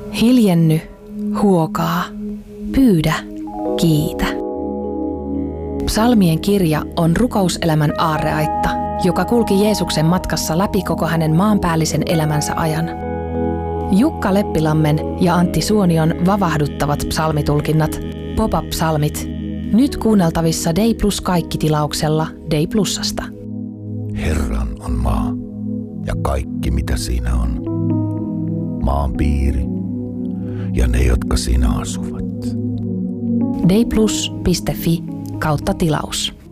Hiljenny, huokaa, pyydä, kiitä. Psalmien kirja on rukouselämän aarreaitta, joka kulki Jeesuksen matkassa läpi koko hänen maanpäällisen elämänsä ajan. Jukka Leppilammen ja Antti Suonion vavahduttavat psalmitulkinnat, pop-up-psalmit, nyt kuunneltavissa Day Plus Kaikki-tilauksella Day Plusasta. Herran on maa ja kaikki mitä siinä on. Maan piiri ja ne, jotka siinä asuvat. dayplus.fi/tilaus.